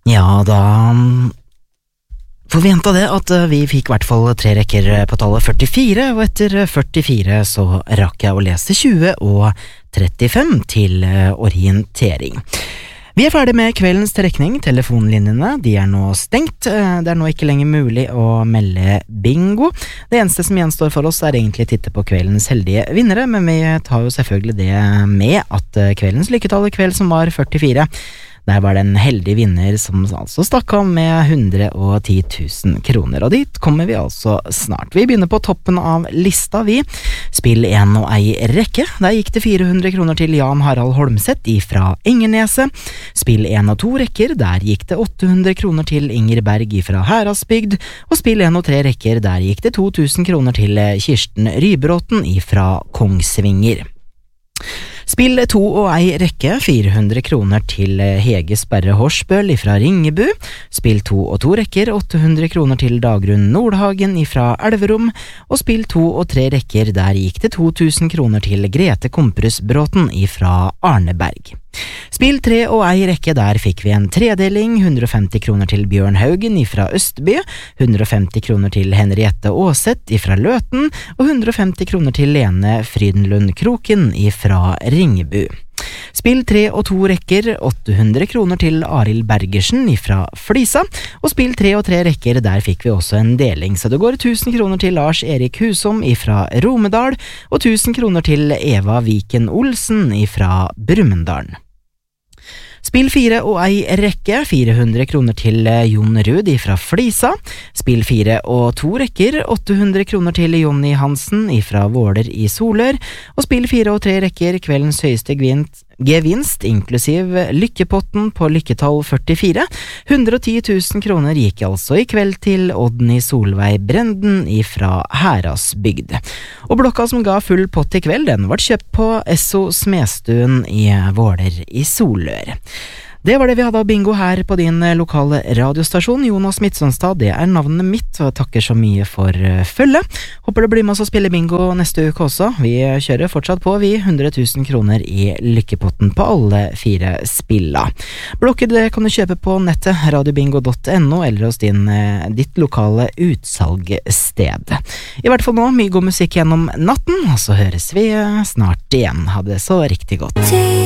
Ja, da forventet det at vi fikk I hvert fall 3 rekker på tallet 44, og etter 44 så rakk jeg å lese 20 og 35 til orientering. Vi ferdig med kveldens trekning. Telefonlinjene, de nå stengt. Det nå ikke lenger mulig å melde bingo. Det eneste som gjenstår for oss egentlig å titte på kveldens heldige vinnere, men vi tar jo selvfølgelig det med at kveldens lykketall I kveld som var 44, der var det en heldig vinner som altså stakk av med 110 000 kroner, og dit kommer vi altså snart. Vi begynner på toppen av lista, vi. Spill 1 og ei rekke. Der gikk det 400 kroner til Jan Harald Holmseth ifra Ingerneset. Spill 1 og 2 rekker. Der gikk det 800 kroner til Inger Berg ifra Heradsbygd, og spill 1 og 3 rekker. Der gikk det 2000 kroner til Kirsten Rybråten ifra Kongsvinger. Spill 2 og ei rekke, 400 kroner til Hege Sperre Horsbøl ifra Ringebu. Spill 2 og 2 rekker, 800 kroner til Dagrun Nordhagen ifra Elverum. Og spill 2 og 3 rekker, der gikk det 2000 kroner til Grete Komprusbråten ifra Arneberg. Spill 3 og ei rekke, der fikk vi en tredeling, 150 kroner til Bjørn Haugen ifra Østby, 150 kroner til Henriette Åseth ifra Løten, og 150 kroner til Lene Frydenlund Kroken ifra Ringebu. Spill 3 og 2 rekker, 800 kroner til Arild Bergersen ifra Flisa, og spill 3 og 3 rekker, der fikk vi også en deling, så det går 1000 kroner til Lars Erik Husom ifra Romedal, og 1000 kroner til Eva Viken Olsen ifra Brumunddal. Spill 4 og ei rekke, 400 kroner til Jon Rud ifra Flisa. Spill 4 og 2 rekker, 800 kroner til Jonny Hansen ifra Våler I Solør. Og spill 4 og 3 rekker, kveldens høyeste gevinst, inklusiv lykkepotten på lykketall 44. 110 000 kroner gikk altså I kveld til Odny Solveig Brenden ifra Heradsbygd. Og blokka som ga full pott I kveld, den ble kjøpt på Esso Smestuen I Våler I Solør. Det var det vi hadde av bingo her på din lokale radiostasjon. Jonas Midtsønstad, det navnet mitt, og takker så mye for følget. Håper du blir med oss og spiller bingo neste uke også. Vi kjører fortsatt på, vi. 100 000 kroner I lykkepotten på alle 4 spilla. Blokker det kan du kjøpe på nettet, radiobingo.no, eller hos ditt lokale utsalgsted. I hvert fall nå, mye god musikk gjennom natten, og så høres vi snart igjen. Ha det så riktig godt.